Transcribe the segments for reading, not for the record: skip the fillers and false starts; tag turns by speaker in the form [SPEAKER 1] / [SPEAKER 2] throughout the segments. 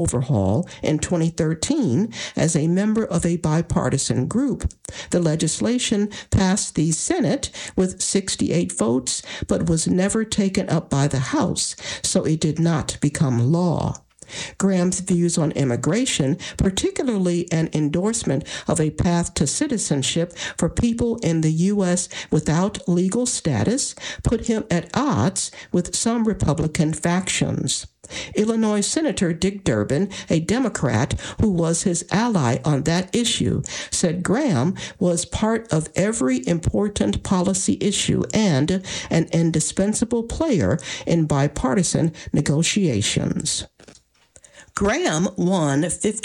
[SPEAKER 1] overhaul in 2013 as a member of a bipartisan group. The legislation passed the Senate with 68 votes, but was never taken up by the House, so it did not become law. Graham's views on immigration, particularly an endorsement of a path to citizenship for people in the U.S. without legal status, put him at odds with some Republican factions. Illinois Senator Dick Durbin, a Democrat who was his ally on that issue, said Graham was part of every important policy issue and an indispensable player in bipartisan negotiations. Graham won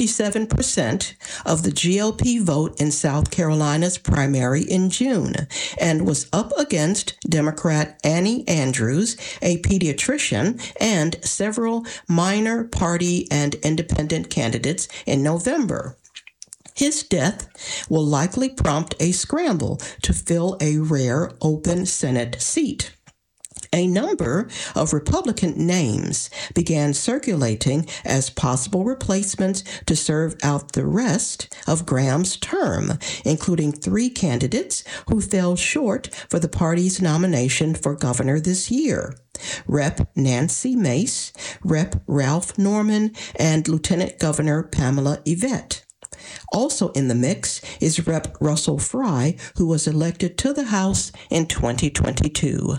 [SPEAKER 1] 57% of the GOP vote in South Carolina's primary in June and was up against Democrat Annie Andrews, a pediatrician, and several minor party and independent candidates in November. His death will likely prompt a scramble to fill a rare open Senate seat. A number of Republican names began circulating as possible replacements to serve out the rest of Graham's term, including 3 candidates who fell short for the party's nomination for governor this year: Rep. Nancy Mace, Rep. Ralph Norman, and Lieutenant Governor Pamela Yvette. Also in the mix is Rep. Russell Fry, who was elected to the House in 2022.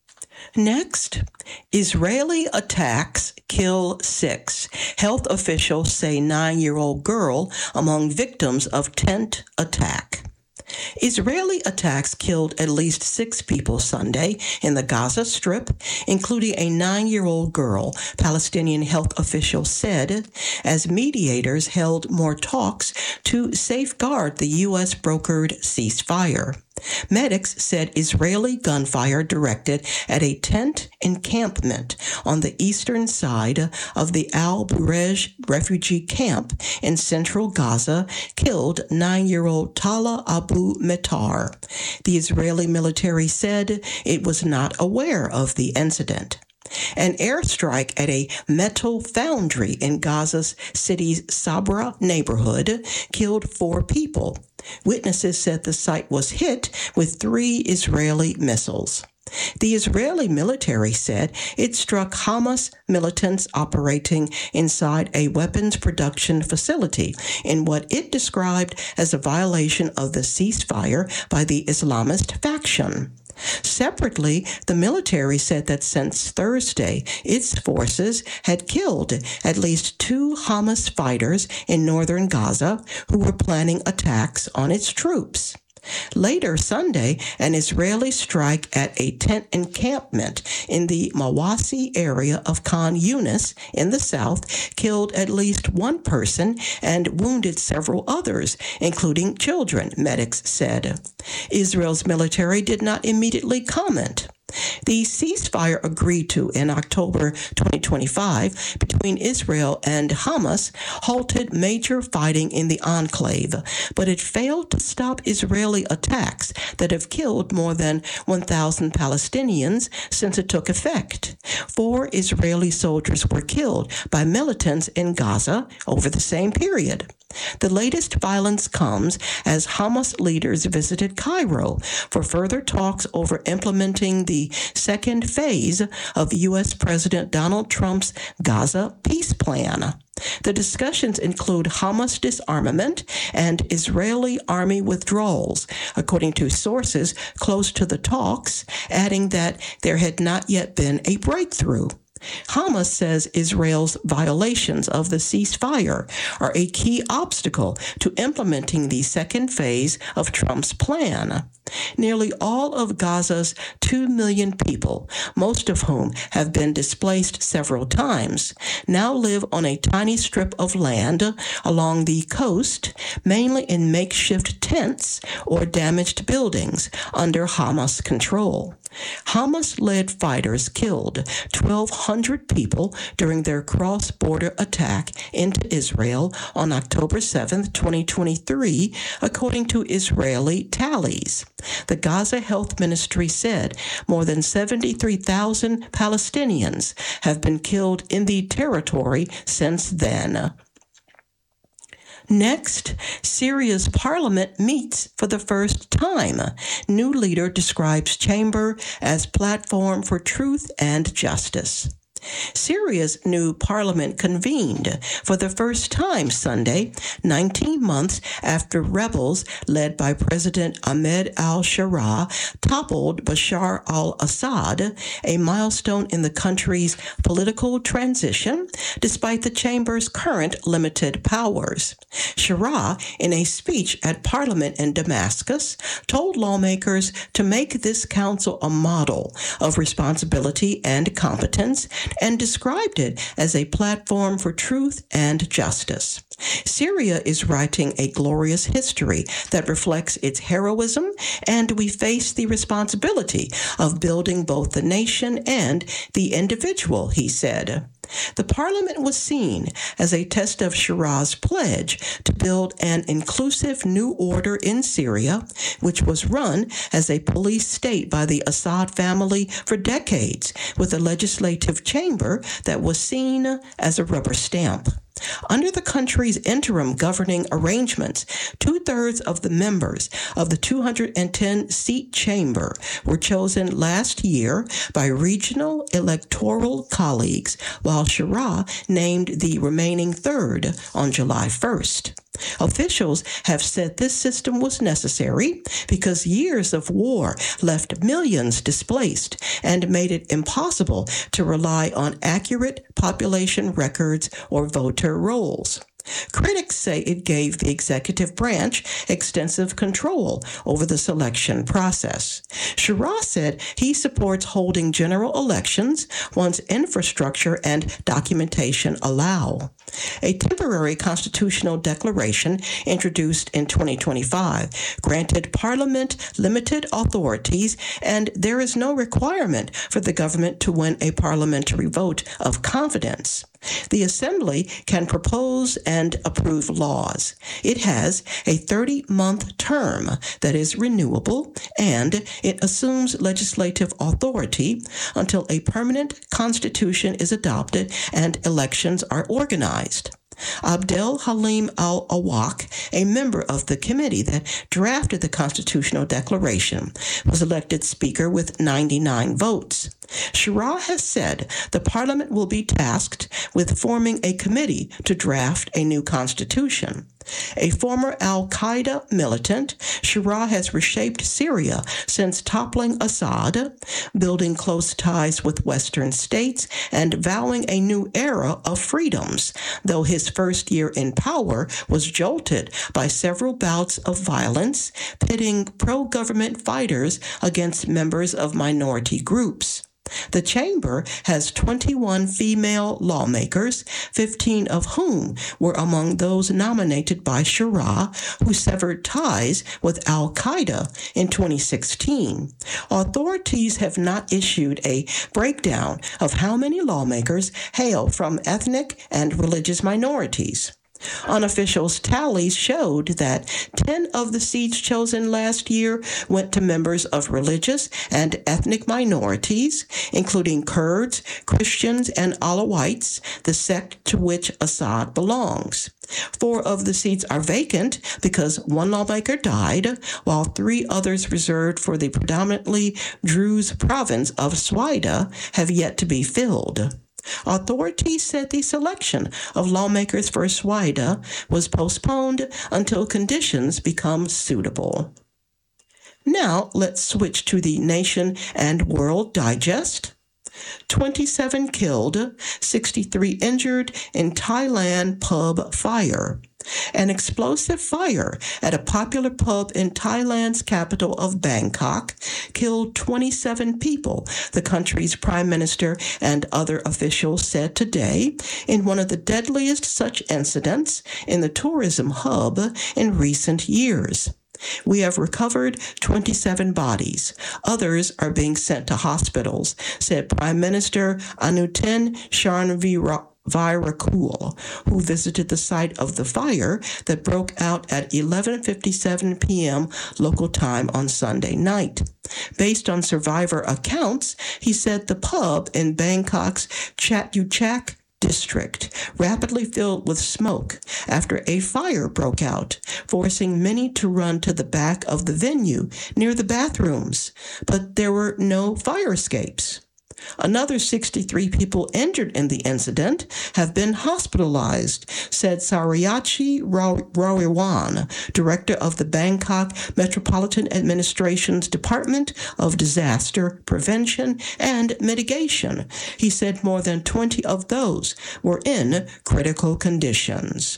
[SPEAKER 1] Next, Israeli attacks kill 6. Health officials say 9-year-old girl among victims of tent attack. Israeli attacks killed at least 6 people Sunday in the Gaza Strip, including a 9-year-old girl, Palestinian health officials said, as mediators held more talks to safeguard the U.S.-brokered ceasefire. Medics said Israeli gunfire directed at a tent encampment on the eastern side of the Al-Burej refugee camp in central Gaza killed 9-year-old Tala Abu Metar. The Israeli military said it was not aware of the incident. An airstrike at a metal foundry in Gaza's city's Sabra neighborhood killed 4 people. Witnesses said the site was hit with 3 Israeli missiles. The Israeli military said it struck Hamas militants operating inside a weapons production facility in what it described as a violation of the ceasefire by the Islamist faction. Separately, the military said that since Thursday, its forces had killed at least 2 Hamas fighters in northern Gaza who were planning attacks on its troops. Later Sunday, an Israeli strike at a tent encampment in the Mawasi area of Khan Yunis in the south killed at least 1 person and wounded several others, including children, medics said. Israel's military did not immediately comment. The ceasefire agreed to in October 2025 between Israel and Hamas halted major fighting in the enclave, but it failed to stop Israeli attacks that have killed more than 1,000 Palestinians since it took effect. 4 Israeli soldiers were killed by militants in Gaza over the same period. The latest violence comes as Hamas leaders visited Cairo for further talks over implementing the second phase of U.S. President Donald Trump's Gaza peace plan. The discussions include Hamas disarmament and Israeli army withdrawals, according to sources close to the talks, adding that there had not yet been a breakthrough. Hamas says Israel's violations of the ceasefire are a key obstacle to implementing the second phase of Trump's plan. Nearly all of Gaza's 2 million people, most of whom have been displaced several times, now live on a tiny strip of land along the coast, mainly in makeshift tents or damaged buildings under Hamas control. Hamas-led fighters killed 1,200 people during their cross-border attack into Israel on October 7, 2023, according to Israeli tallies. The Gaza Health Ministry said more than 73,000 Palestinians have been killed in the territory since then. Next, Syria's parliament meets for the first time. New leader describes chamber as platform for truth and justice. Syria's new parliament convened for the first time Sunday, 19 months after rebels led by President Ahmed al-Sharaa toppled Bashar al-Assad, a milestone in the country's political transition, despite the chamber's current limited powers. Sharaa, in a speech at Parliament in Damascus, told lawmakers to make this council a model of responsibility and competence, and described it as a platform for truth and justice. Syria is writing a glorious history that reflects its heroism, and we face the responsibility of building both the nation and the individual, he said. The parliament was seen as a test of Sharaa's pledge to build an inclusive new order in Syria, which was run as a police state by the Assad family for decades, with a legislative chamber that was seen as a rubber stamp. Under the country's interim governing arrangements, 2/3 of the members of the 210-seat chamber were chosen last year by regional electoral colleagues, while Sharaa named the remaining third on July 1st. Officials have said this system was necessary because years of war left millions displaced and made it impossible to rely on accurate population records or voter rolls. Critics say it gave the executive branch extensive control over the selection process. Sharaa said he supports holding general elections once infrastructure and documentation allow. A temporary constitutional declaration introduced in 2025 granted Parliament limited authorities, and there is no requirement for the government to win a parliamentary vote of confidence. The Assembly can propose and approve laws. It has a 30-month term that is renewable, and it assumes legislative authority until a permanent constitution is adopted and elections are organized. Abdel Halim al-Awak, a member of the committee that drafted the constitutional declaration, was elected speaker with 99 votes. Sharaa has said the parliament will be tasked with forming a committee to draft a new constitution. A former al-Qaeda militant, Sharaa has reshaped Syria since toppling Assad, building close ties with Western states and vowing a new era of freedoms, though his first year in power was jolted by several bouts of violence, pitting pro-government fighters against members of minority groups. The chamber has 21 female lawmakers, 15 of whom were among those nominated by Sharaa, who severed ties with al-Qaeda in 2016. Authorities have not issued a breakdown of how many lawmakers hail from ethnic and religious minorities. Unofficial tallies showed that 10 of the seats chosen last year went to members of religious and ethnic minorities, including Kurds, Christians, and Alawites, the sect to which Assad belongs. 4 of the seats are vacant because 1 lawmaker died, while 3 others reserved for the predominantly Druze province of Swaida have yet to be filled. Authorities said the selection of lawmakers for Swaida was postponed until conditions become suitable. Now let's switch to the Nation and World Digest. 27 killed, 63 injured in Thailand pub fire. An explosive fire at a popular pub in Thailand's capital of Bangkok killed 27 people, the country's prime minister and other officials said today, in one of the deadliest such incidents in the tourism hub in recent years. We have recovered 27 bodies. Others are being sent to hospitals, said Prime Minister Anutin Charnvirakul, who visited the site of the fire that broke out at 11:57 p.m. local time on Sunday night. Based on survivor accounts, he said the pub in Bangkok's Chatuchak district rapidly filled with smoke after a fire broke out, forcing many to run to the back of the venue near the bathrooms, but there were no fire escapes. Another 63 people injured in the incident have been hospitalized, said Sariachi Rawiwan, director of the Bangkok Metropolitan Administration's Department of Disaster Prevention and Mitigation. He said more than 20 of those were in critical conditions.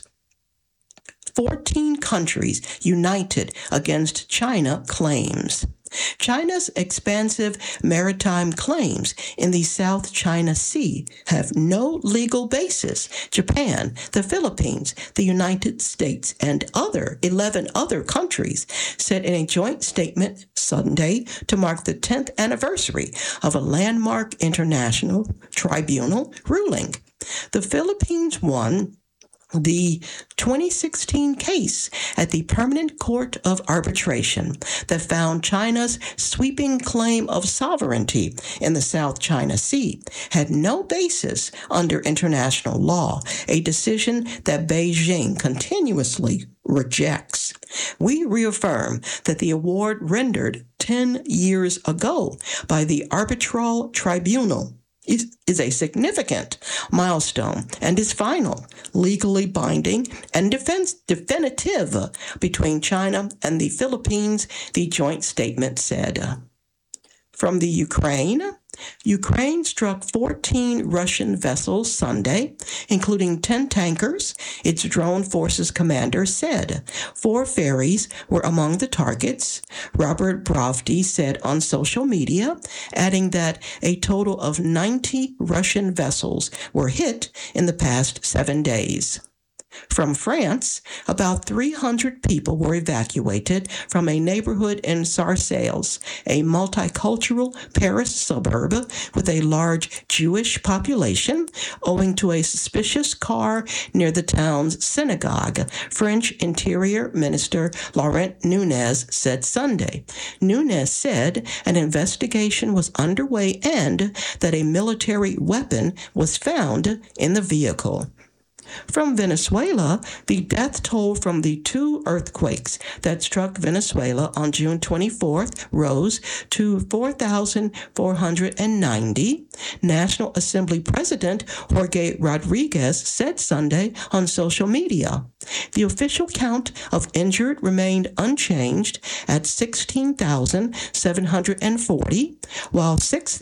[SPEAKER 1] 14 countries united against China claims. China's expansive maritime claims in the South China Sea have no legal basis. Japan, the Philippines, the United States, and 11 other countries said in a joint statement Sunday to mark the 10th anniversary of a landmark international tribunal ruling. The Philippines won the 2016 case at the Permanent Court of Arbitration that found China's sweeping claim of sovereignty in the South China Sea had no basis under international law, a decision that Beijing continuously rejects. We reaffirm that the award rendered 10 years ago by the Arbitral Tribunal is a significant milestone and is final, legally binding, and definitive between China and the Philippines, the joint statement said. From the Ukraine struck 14 Russian vessels Sunday, including 10 tankers, its drone forces commander said. 4 ferries were among the targets, Robert Brovdy said on social media, adding that a total of 90 Russian vessels were hit in the past 7 days. From France, about 300 people were evacuated from a neighborhood in Sarcelles, a multicultural Paris suburb with a large Jewish population, owing to a suspicious car near the town's synagogue, French Interior Minister Laurent Nunez said Sunday. Nunez said an investigation was underway and that a military weapon was found in the vehicle. From Venezuela, the death toll from the 2 earthquakes that struck Venezuela on June 24th rose to 4,490. National Assembly President Jorge Rodriguez said Sunday on social media. The official count of injured remained unchanged at 16,740, while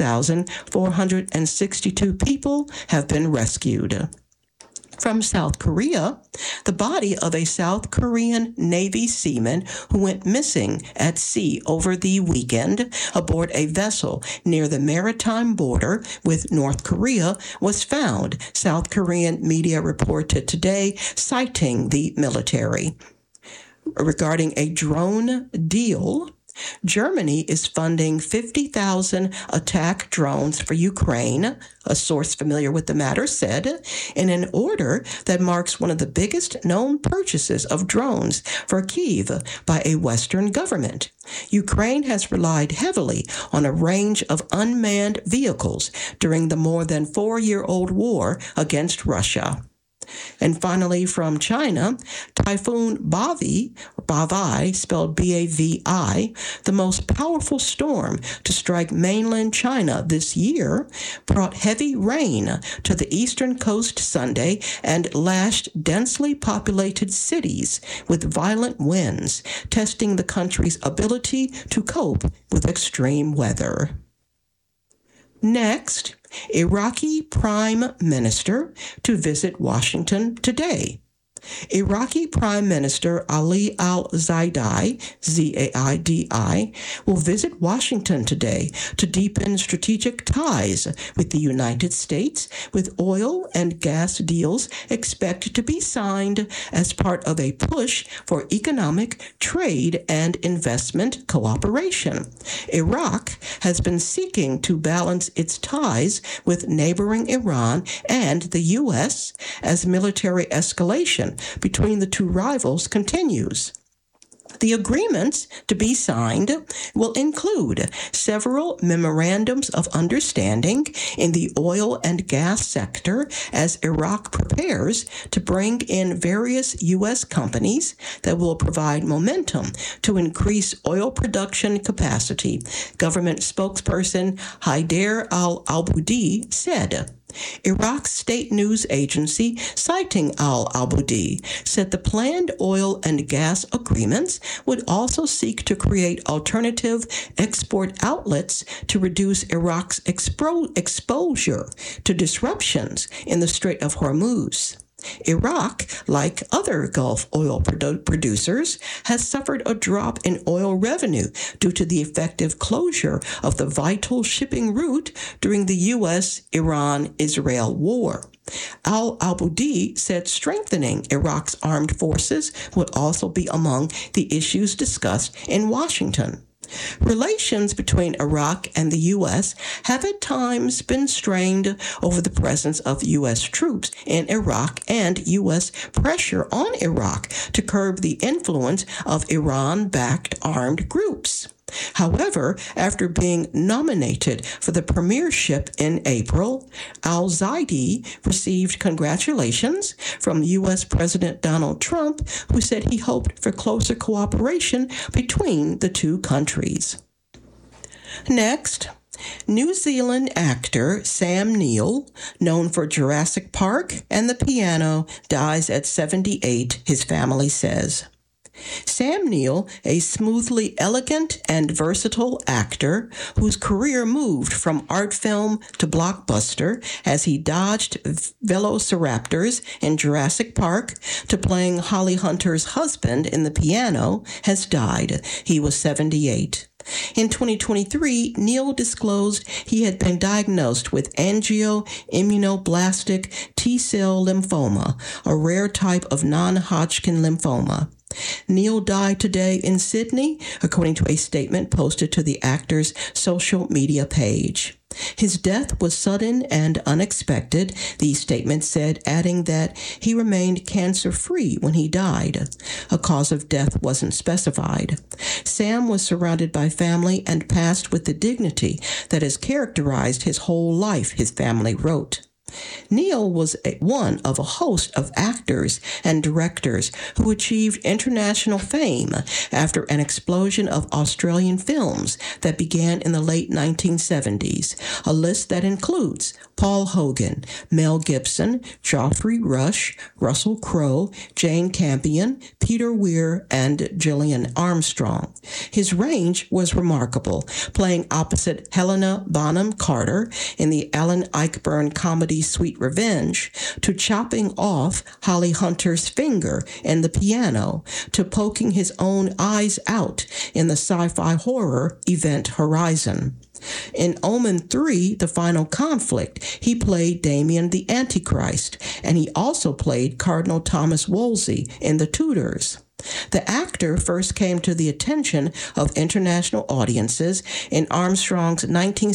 [SPEAKER 1] 6,462 people have been rescued. From South Korea, the body of a South Korean Navy seaman who went missing at sea over the weekend aboard a vessel near the maritime border with North Korea was found, South Korean media reported today, citing the military. Regarding a drone deal, Germany is funding 50,000 attack drones for Ukraine, a source familiar with the matter said, in an order that marks one of the biggest known purchases of drones for Kyiv by a Western government. Ukraine has relied heavily on a range of unmanned vehicles during the more than 4-year-old war against Russia. And finally, from China, Typhoon Bavi, spelled B-A-V-I, the most powerful storm to strike mainland China this year, brought heavy rain to the eastern coast Sunday and lashed densely populated cities with violent winds, testing the country's ability to cope with extreme weather. Next, Iraqi Prime Minister to visit Washington today. Iraqi Prime Minister Ali al-Zaidi, Z-A-I-D-I, will visit Washington today to deepen strategic ties with the United States, with oil and gas deals expected to be signed as part of a push for economic, trade, and investment cooperation. Iraq has been seeking to balance its ties with neighboring Iran and the U.S. as military escalation between the two rivals continues. The agreements to be signed will include several memorandums of understanding in the oil and gas sector as Iraq prepares to bring in various U.S. companies that will provide momentum to increase oil production capacity, government spokesperson Haider al-Abudi said. Iraq's state news agency, citing al-Abudi, said the planned oil and gas agreements would also seek to create alternative export outlets to reduce Iraq's exposure to disruptions in the Strait of Hormuz. Iraq, like other Gulf oil producers, has suffered a drop in oil revenue due to the effective closure of the vital shipping route during the U.S.-Iran-Israel war. Al-Abudi said strengthening Iraq's armed forces would also be among the issues discussed in Washington. Relations between Iraq and the U.S. have at times been strained over the presence of U.S. troops in Iraq and U.S. pressure on Iraq to curb the influence of Iran-backed armed groups. However, after being nominated for the premiership in April, al-Zaidi received congratulations from U.S. President Donald Trump, who said he hoped for closer cooperation between the two countries. Next, New Zealand actor Sam Neill, known for Jurassic Park and The Piano, dies at 78, his family says. Sam Neill, a smoothly elegant and versatile actor whose career moved from art film to blockbuster as he dodged velociraptors in Jurassic Park to playing Holly Hunter's husband in The Piano, has died. He was 78. In 2023, Neill disclosed he had been diagnosed with angioimmunoblastic T-cell lymphoma, a rare type of non-Hodgkin lymphoma. Neill died today in Sydney, according to a statement posted to the actor's social media page. His death was sudden and unexpected, the statement said, adding that he remained cancer-free when he died. A cause of death wasn't specified. Sam was surrounded by family and passed with the dignity that has characterized his whole life, his family wrote. Neill was one of a host of actors and directors who achieved international fame after an explosion of Australian films that began in the late 1970s, a list that includes Paul Hogan, Mel Gibson, Geoffrey Rush, Russell Crowe, Jane Campion, Peter Weir, and Gillian Armstrong. His range was remarkable, playing opposite Helena Bonham Carter in the Alan Ayckbourn comedy Sweet Revenge, to chopping off Holly Hunter's finger in The Piano, to poking his own eyes out in the sci-fi horror Event Horizon. In Omen 3, The Final Conflict, he played Damien the Antichrist, and he also played Cardinal Thomas Wolsey in The Tudors. The actor first came to the attention of international audiences in Armstrong's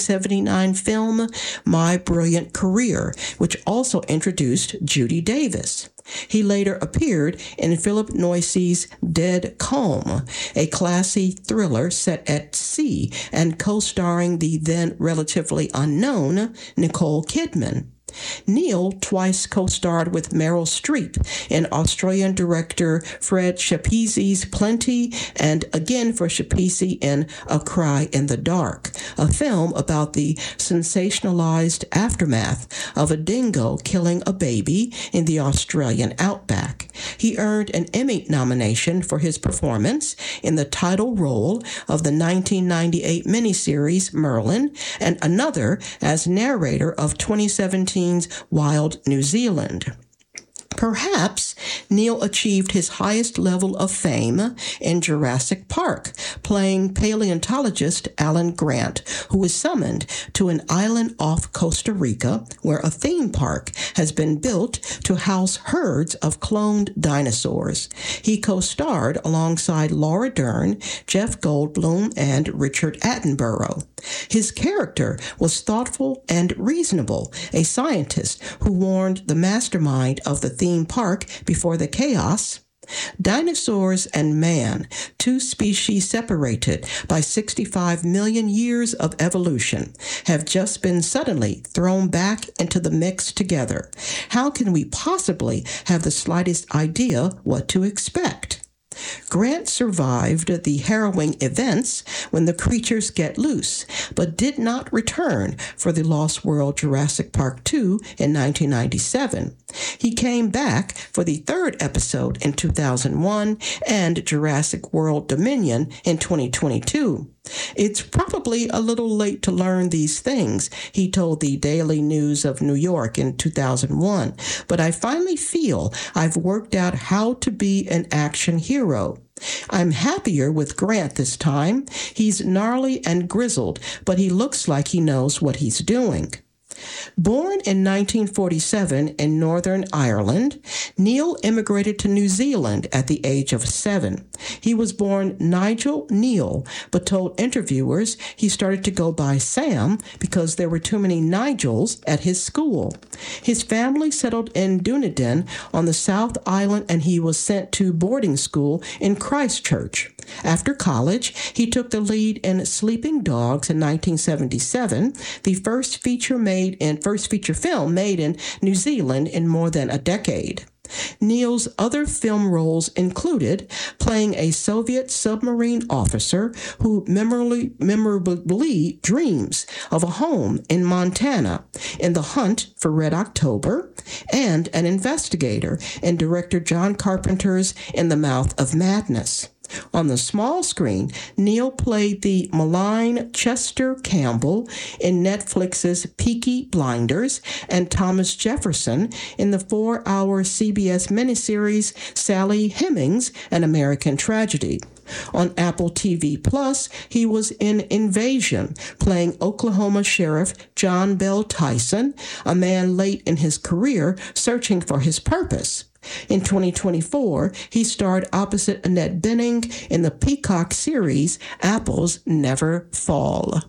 [SPEAKER 1] 1979 film, My Brilliant Career, which also introduced Judy Davis. He later appeared in Philip Noyce's Dead Calm, a classy thriller set at sea and co-starring the then relatively unknown Nicole Kidman. Neill twice co-starred with Meryl Streep in Australian director Fred Schapisi's Plenty, and again for Schapisi in A Cry in the Dark, a film about the sensationalized aftermath of a dingo killing a baby in the Australian outback. He earned an Emmy nomination for his performance in the title role of the 1998 miniseries Merlin, and another as narrator of 2017's Wild New Zealand. Perhaps Neil achieved his highest level of fame in Jurassic Park, playing paleontologist Alan Grant, who was summoned to an island off Costa Rica where a theme park has been built to house herds of cloned dinosaurs. He co-starred alongside Laura Dern, Jeff Goldblum, and Richard Attenborough. His character was thoughtful and reasonable, a scientist who warned the mastermind of the theme park before the chaos. Dinosaurs and man, two species separated by 65 million years of evolution, have just been suddenly thrown back into the mix together. How can we possibly have the slightest idea what to expect? Grant survived the harrowing events when the creatures get loose, but did not return for the Lost World Jurassic Park 2 in 1997. He came back for the third episode in 2001 and Jurassic World Dominion in 2022. It's probably a little late to learn these things, he told the Daily News of New York in 2001, but I finally feel I've worked out how to be an action hero. I'm happier with Grant this time. He's gnarly and grizzled, but he looks like he knows what he's doing. Born in 1947 in Northern Ireland, Neil immigrated to New Zealand at the age of 7. He was born Nigel Neil, but told interviewers he started to go by Sam because there were too many Nigels at his school. His family settled in Dunedin on the South Island, and he was sent to boarding school in Christchurch. After college, he took the lead in Sleeping Dogs in 1977, the first feature film made in New Zealand in more than a decade. Neil's other film roles included playing a Soviet submarine officer who memorably dreams of a home in Montana in The Hunt for Red October, and an investigator in director John Carpenter's In the Mouth of Madness. On the small screen, Neil played the malign Chester Campbell in Netflix's Peaky Blinders and Thomas Jefferson in the 4-hour CBS miniseries Sally Hemings: An American Tragedy. On Apple TV Plus, he was in Invasion, playing Oklahoma Sheriff John Bell Tyson, a man late in his career searching for his purpose. In 2024, he starred opposite Annette Bening in the Peacock series Apples Never Fall.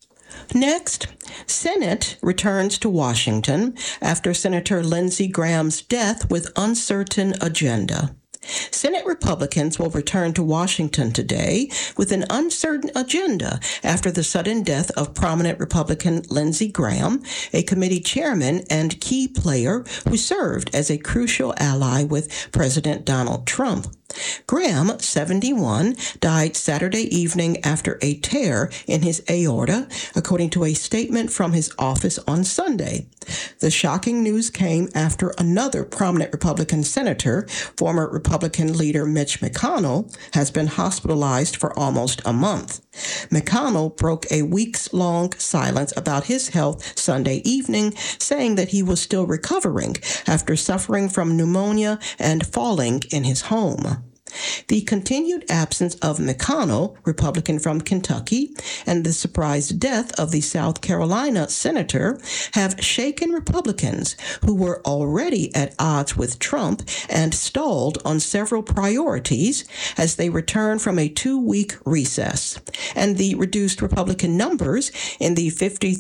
[SPEAKER 1] Next, Senate returns to Washington after Senator Lindsey Graham's death with uncertain agenda. Senate Republicans will return to Washington today with an uncertain agenda after the sudden death of prominent Republican Lindsey Graham, a committee chairman and key player who served as a crucial ally with President Donald Trump. Graham, 71, died Saturday evening after a tear in his aorta, according to a statement from his office on Sunday. The shocking news came after another prominent Republican senator, former Republican leader Mitch McConnell, has been hospitalized for almost a month. McConnell broke a weeks-long silence about his health Sunday evening, saying that he was still recovering after suffering from pneumonia and falling in his home. The continued absence of McConnell, Republican from Kentucky, and the surprise death of the South Carolina senator have shaken Republicans who were already at odds with Trump and stalled on several priorities as they return from a 2-week recess. And the reduced Republican numbers in the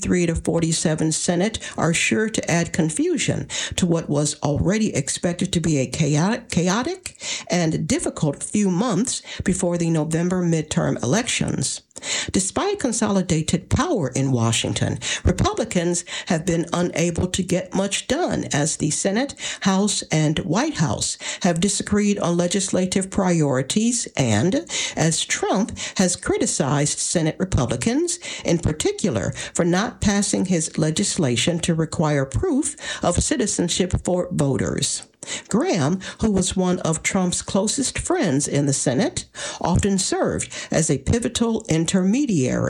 [SPEAKER 1] 53-47 Senate are sure to add confusion to what was already expected to be a chaotic and difficult few months before the November midterm elections. Despite consolidated power in Washington, Republicans have been unable to get much done as the Senate, House, and White House have disagreed on legislative priorities and as Trump has criticized Senate Republicans, in particular for not passing his legislation to require proof of citizenship for voters. Graham, who was one of Trump's closest friends in the Senate, often served as a pivotal intermediary.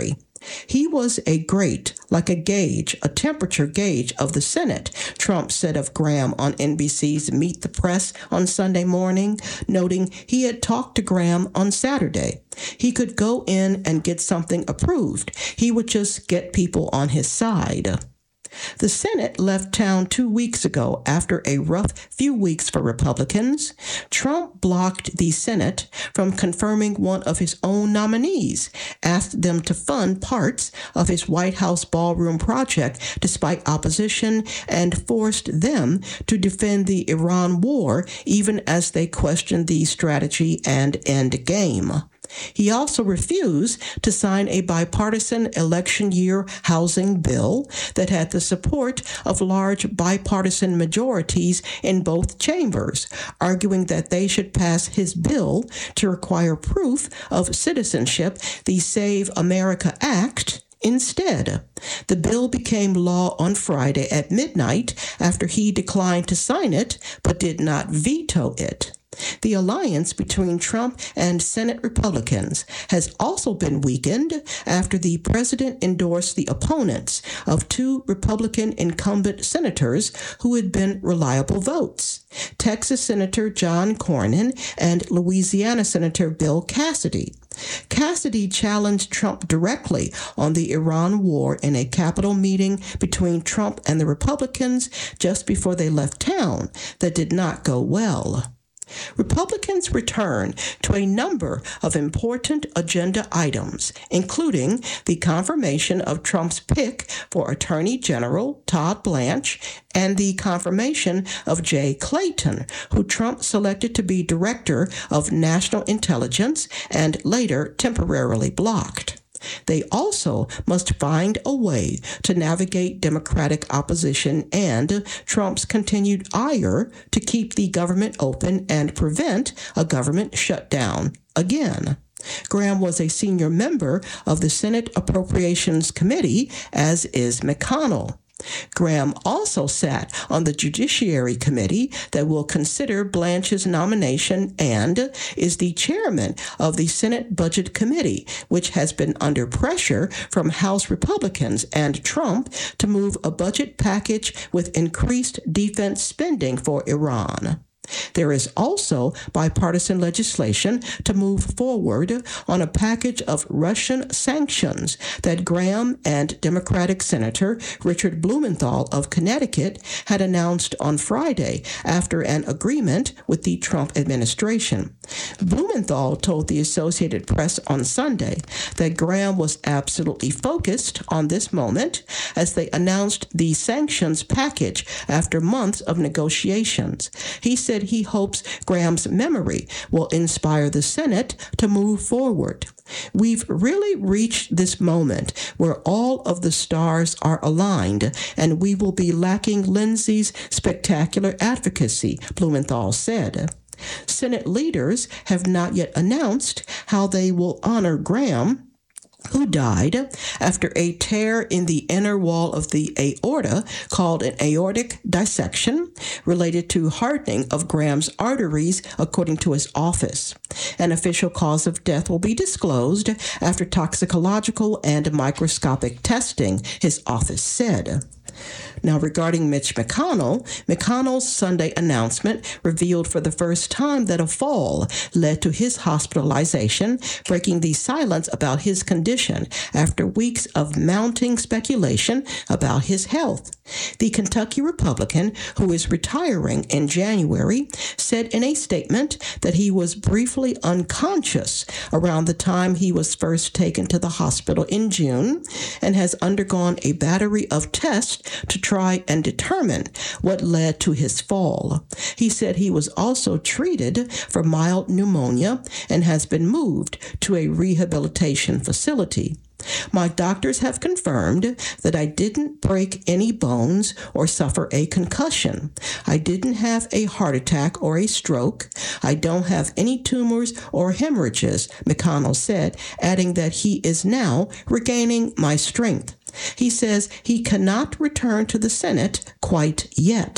[SPEAKER 1] He was like a temperature gauge of the Senate, Trump said of Graham on NBC's Meet the Press on Sunday morning, noting he had talked to Graham on Saturday. He could go in and get something approved. He would just get people on his side. The Senate left town 2 weeks ago after a rough few weeks for Republicans. Trump blocked the Senate from confirming one of his own nominees, asked them to fund parts of his White House ballroom project despite opposition, and forced them to defend the Iran war even as they questioned the strategy and end game. He also refused to sign a bipartisan election year housing bill that had the support of large bipartisan majorities in both chambers, arguing that they should pass his bill to require proof of citizenship, the Save America Act, instead. The bill became law on Friday at midnight after he declined to sign it but did not veto it. The alliance between Trump and Senate Republicans has also been weakened after the president endorsed the opponents of 2 Republican incumbent senators who had been reliable votes, Texas Senator John Cornyn and Louisiana Senator Bill Cassidy. Cassidy challenged Trump directly on the Iran war in a Capitol meeting between Trump and the Republicans just before they left town that did not go well. Republicans return to a number of important agenda items, including the confirmation of Trump's pick for Attorney General Todd Blanche and the confirmation of Jay Clayton, who Trump selected to be Director of National Intelligence and later temporarily blocked. They also must find a way to navigate Democratic opposition and Trump's continued ire to keep the government open and prevent a government shutdown again. Graham was a senior member of the Senate Appropriations Committee, as is McConnell. Graham also sat on the Judiciary Committee that will consider Blanche's nomination and is the chairman of the Senate Budget Committee, which has been under pressure from House Republicans and Trump to move a budget package with increased defense spending for Iran. There is also bipartisan legislation to move forward on a package of Russian sanctions that Graham and Democratic Senator Richard Blumenthal of Connecticut had announced on Friday after an agreement with the Trump administration. Blumenthal told the Associated Press on Sunday that Graham was absolutely focused on this moment as they announced the sanctions package after months of negotiations. He said he hopes Graham's memory will inspire the Senate to move forward. We've really reached this moment where all of the stars are aligned, and we will be lacking Lindsey's spectacular advocacy, Blumenthal said. Senate leaders have not yet announced how they will honor Graham, who died after a tear in the inner wall of the aorta called an aortic dissection related to hardening of Graham's arteries, according to his office. An official cause of death will be disclosed after toxicological and microscopic testing, his office said. Now, regarding Mitch McConnell, McConnell's Sunday announcement revealed for the first time that a fall led to his hospitalization, breaking the silence about his condition after weeks of mounting speculation about his health. The Kentucky Republican, who is retiring in January, said in a statement that he was briefly unconscious around the time he was first taken to the hospital in June and has undergone a battery of tests to try and determine what led to his fall. He said he was also treated for mild pneumonia and has been moved to a rehabilitation facility. My doctors have confirmed that I didn't break any bones or suffer a concussion. I didn't have a heart attack or a stroke. I don't have any tumors or hemorrhages, McConnell said, adding that he is now regaining my strength. He says he cannot return to the Senate quite yet.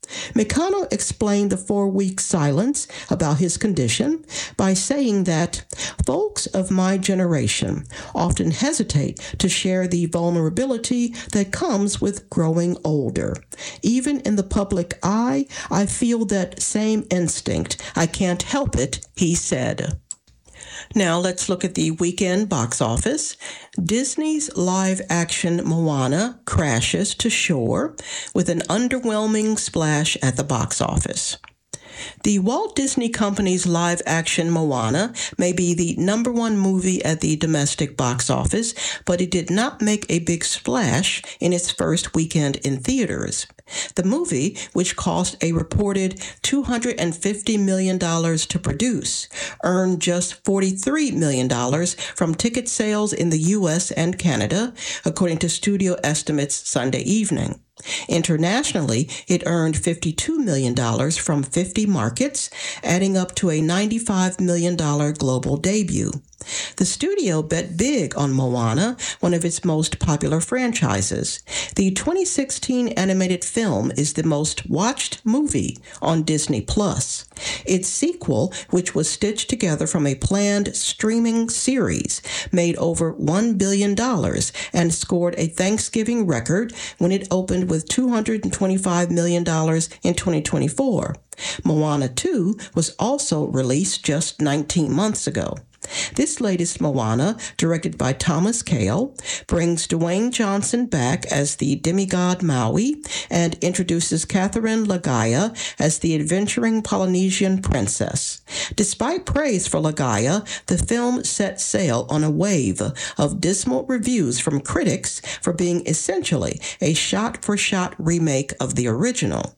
[SPEAKER 1] Mikano explained the 4-week silence about his condition by saying that folks of my generation often hesitate to share the vulnerability that comes with growing older. Even in the public eye, I feel that same instinct. I can't help it, he said. Now let's look at the weekend box office. Disney's live-action Moana crashes to shore with an underwhelming splash at the box office. The Walt Disney Company's live-action Moana may be the number one movie at the domestic box office, but it did not make a big splash in its first weekend in theaters. The movie, which cost a reported $250 million to produce, earned just $43 million from ticket sales in the U.S. and Canada, according to studio estimates Sunday evening. Internationally, it earned $52 million from 50 markets, adding up to a $95 million global debut. The studio bet big on Moana, one of its most popular franchises. The 2016 animated film is the most watched movie on Disney+. Its sequel, which was stitched together from a planned streaming series, made over $1 billion and scored a Thanksgiving record when it opened with $225 million in 2024. Moana 2 was also released just 19 months ago. This latest Moana, directed by Thomas Kail, brings Dwayne Johnson back as the demigod Maui and introduces Catherine Lagaya as the adventuring Polynesian princess. Despite praise for Lagaya, the film set sail on a wave of dismal reviews from critics for being essentially a shot-for-shot remake of the original.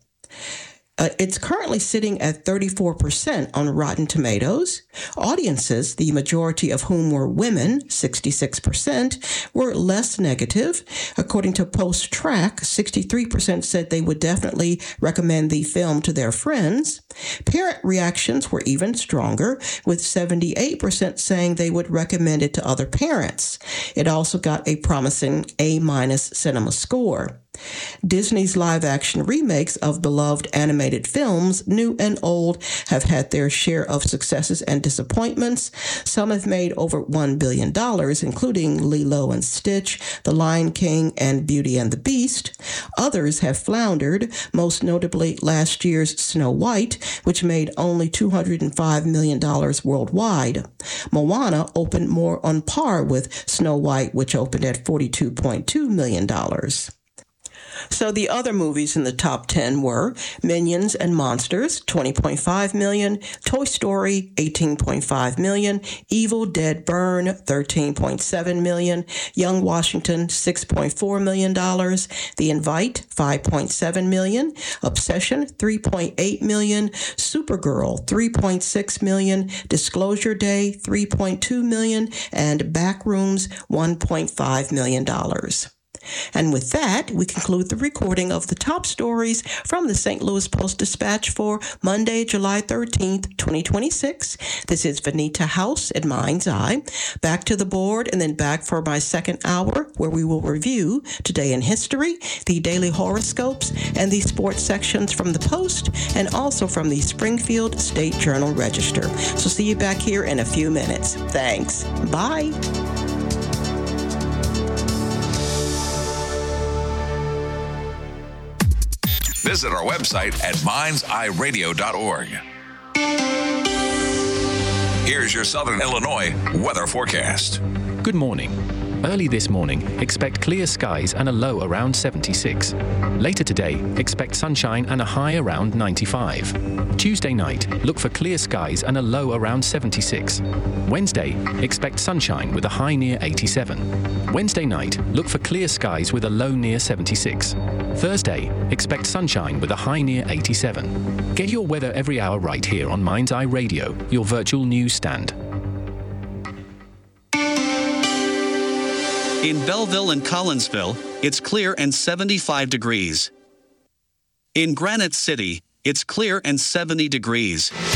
[SPEAKER 1] It's currently sitting at 34% on Rotten Tomatoes. Audiences, the majority of whom were women, 66%, were less negative. According to Post-Track, 63% said they would definitely recommend the film to their friends. Parent reactions were even stronger, with 78% saying they would recommend it to other parents. It also got a promising A- cinema score. Disney's live-action remakes of beloved animated films, new and old, have had their share of successes and disappointments. Some have made over $1 billion, including Lilo and Stitch, The Lion King, and Beauty and the Beast. Others have floundered, most notably last year's Snow White, which made only $205 million worldwide. Moana opened more on par with Snow White, which opened at $42.2 million. So the other movies in the top 10 were Minions and Monsters, $20.5 million, Toy Story, $18.5 million, Evil Dead Burn, $13.7 million, Young Washington, $6.4 million, The Invite, $5.7 million, Obsession, $3.8 million, Supergirl, $3.6 million, Disclosure Day, $3.2 million, and Backrooms, $1.5 million. And with that, we conclude the recording of the top stories from the St. Louis Post-Dispatch for Monday, July 13th, 2026. This is Vanita House at Mind's Eye. Back to the board and then back for my second hour, where we will review Today in History, the daily horoscopes, and the sports sections from the Post, and also from the Springfield State Journal Register. So see you back here in a few minutes. Thanks. Bye.
[SPEAKER 2] Visit our website at mindseyeradio.org. Here's your Southern Illinois weather forecast.
[SPEAKER 3] Good morning. Early this morning, expect clear skies and a low around 76. Later today, expect sunshine and a high around 95. Tuesday night, look for clear skies and a low around 76. Wednesday, expect sunshine with a high near 87. Wednesday night, look for clear skies with a low near 76. Thursday, expect sunshine with a high near 87. Get your weather every hour right here on Mind's Eye Radio, your virtual news stand.
[SPEAKER 4] In Belleville and Collinsville, it's clear and 75 degrees. In Granite City, it's clear and 70 degrees.